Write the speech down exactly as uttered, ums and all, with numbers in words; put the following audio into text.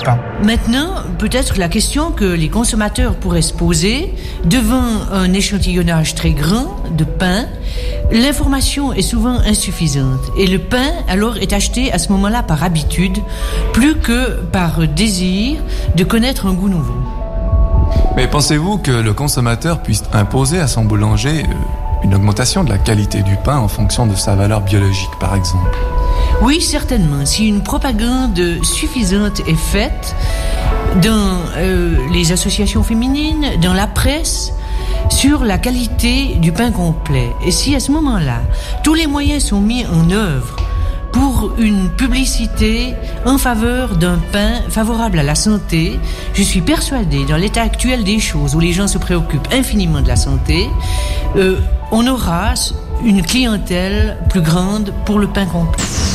pain. Maintenant, peut-être la question que les consommateurs pourraient se poser, devant un échantillonnage très grand de pain, l'information est souvent insuffisante et le pain alors est acheté à ce moment-là par habitude, plus que par désir de connaître un goût nouveau. Mais pensez-vous que le consommateur puisse imposer à son boulanger une augmentation de la qualité du pain en fonction de sa valeur biologique, par exemple ? Oui, certainement. Si une propagande suffisante est faite dans euh, les associations féminines, dans la presse, sur la qualité du pain complet. Et si à ce moment-là, tous les moyens sont mis en œuvre pour une publicité en faveur d'un pain favorable à la santé, je suis persuadée, dans l'état actuel des choses, où les gens se préoccupent infiniment de la santé, euh, on aura une clientèle plus grande pour le pain complet.